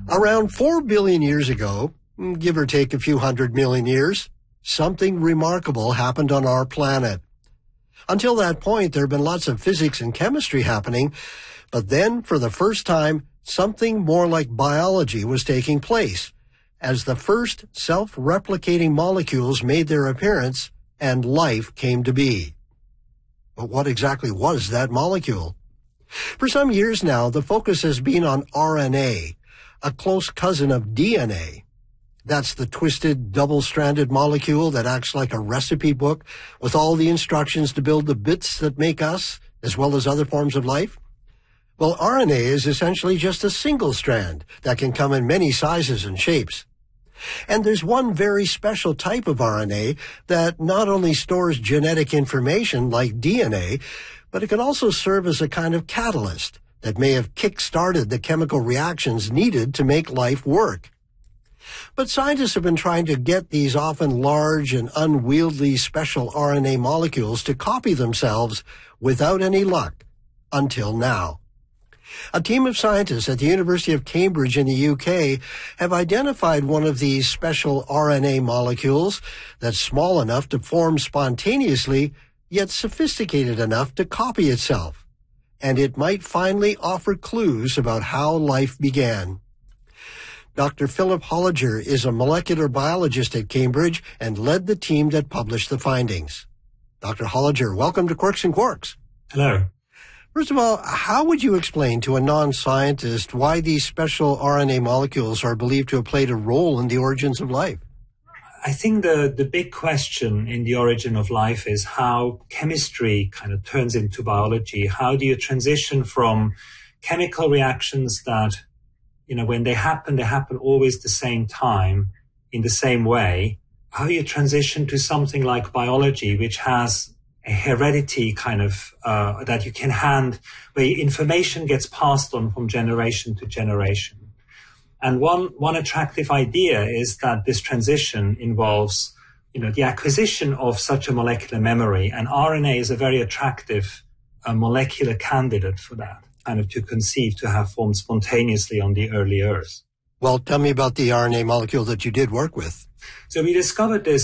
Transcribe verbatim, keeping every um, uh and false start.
Around four billion years ago, give or take a few hundred million years, something remarkable happened on our planet. Until that point, there have been lots of physics and chemistry happening, but then, for the first time, something more like biology was taking place, as the first self-replicating molecules made their appearance and life came to be. But what exactly was that molecule? For some years now, the focus has been on R N A, a close cousin of D N A. That's the twisted, double-stranded molecule that acts like a recipe book with all the instructions to build the bits that make us, as well as other forms of life. Well, R N A is essentially just a single strand that can come in many sizes and shapes. And there's one very special type of R N A that not only stores genetic information like D N A, but it can also serve as a kind of catalyst that may have kick-started the chemical reactions needed to make life work. But scientists have been trying to get these often large and unwieldy special R N A molecules to copy themselves without any luck, until now. A team of scientists at the University of Cambridge in the U K have identified one of these special R N A molecules that's small enough to form spontaneously, yet sophisticated enough to copy itself. And it might finally offer clues about how life began. Doctor Philip Holliger is a molecular biologist at Cambridge and led the team that published the findings. Doctor Holliger, welcome to Quirks and Quarks. Hello. First of all, how would you explain to a non-scientist why these special R N A molecules are believed to have played a role in the origins of life? I think the, the big question in the origin of life is how chemistry kind of turns into biology. How do you transition from chemical reactions that, you know, when they happen, they happen always the same time, in the same way. How you transition to something like biology, which has a heredity kind of, uh, that you can hand, where information gets passed on from generation to generation. And one, one attractive idea is that this transition involves, you know, the acquisition of such a molecular memory, and R N A is a very attractive uh, molecular candidate for that. Kind of to conceive to have formed spontaneously on the early Earth. Well, tell me about the R N A molecule that you did work with. So we discovered this